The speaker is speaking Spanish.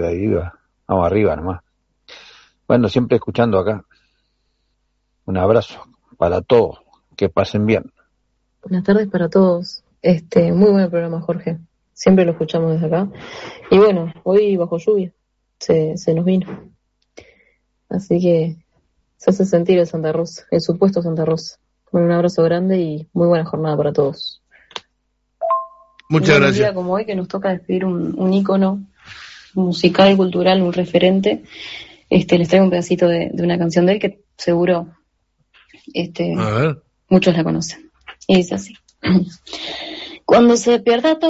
por ahí vamos arriba nomás. Bueno, siempre escuchando acá. Un abrazo para todos, que pasen bien. Buenas tardes para todos. Muy buen programa, Jorge. Siempre lo escuchamos desde acá. Y bueno, hoy bajo lluvia se nos vino. Así que se hace sentir el Santa Rosa, el supuesto Santa Rosa. Con un abrazo grande y muy buena jornada para todos. Muchas gracias. Un día como hoy que nos toca despedir un ícono musical, cultural, un referente. Les traigo un pedacito de una canción de él que seguro A ver. muchos la conocen. Y dice así. Cuando se pierda